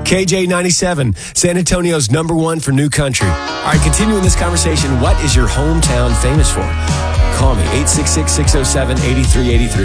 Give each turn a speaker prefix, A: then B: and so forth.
A: KJ97, San Antonio's #1 for new country. All right, continuing this conversation, what is your hometown famous for? Call me, 866-607-8383.